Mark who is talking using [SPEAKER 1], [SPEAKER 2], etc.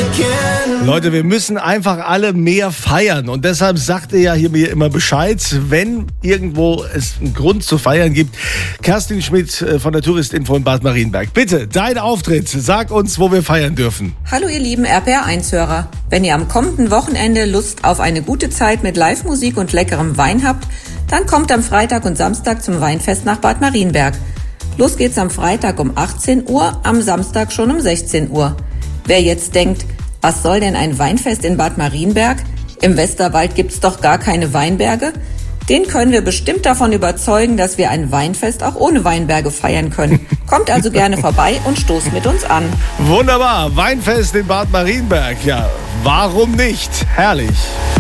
[SPEAKER 1] Leute, wir müssen einfach alle mehr feiern und deshalb sagt ihr ja hier mir immer Bescheid, wenn irgendwo es einen Grund zu feiern gibt. Kerstin Schmidt von der Touristinfo in Bad Marienberg. Bitte, dein Auftritt, sag uns, wo wir feiern dürfen.
[SPEAKER 2] Hallo ihr lieben RPR1-Hörer. Wenn ihr am kommenden Wochenende Lust auf eine gute Zeit mit Live-Musik und leckerem Wein habt, dann kommt am Freitag und Samstag zum Weinfest nach Bad Marienberg. Los geht's am Freitag um 18 Uhr, am Samstag schon um 16 Uhr. Wer jetzt denkt, was soll denn ein Weinfest in Bad Marienberg? Im Westerwald gibt's doch gar keine Weinberge. Den können wir bestimmt davon überzeugen, dass wir ein Weinfest auch ohne Weinberge feiern können. Kommt also gerne vorbei und stoßt mit uns an.
[SPEAKER 1] Wunderbar, Weinfest in Bad Marienberg. Ja, warum nicht? Herrlich.